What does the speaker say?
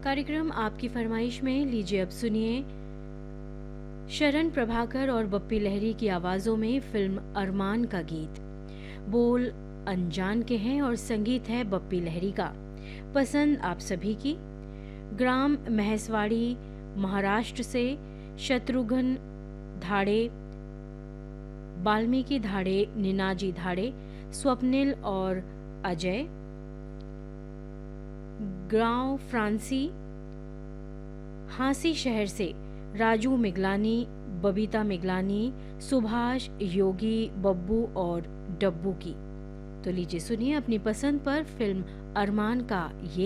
कार्यक्रम आपकी फरमाइश में लीजिए अब सुनिए शरण प्रभाकर और बप्पी लहरी की आवाजों में फिल्म अरमान का गीत। बोल अनजान के हैं और संगीत है बप्पी लहरी का। पसंद आप सभी की। ग्राम महसवाड़ी महाराष्ट्र से शत्रुघ्न धाड़े, वाल्मीकि धाड़े, निनाजी धाड़े, स्वप्निल और अजय। गांव फ्रांसी हांसी शहर से राजू मिगलानी, बबीता मिगलानी, सुभाष, योगी, बब्बू और डब्बू की। तो लीजिए सुनिए अपनी पसंद पर फिल्म अरमान का ये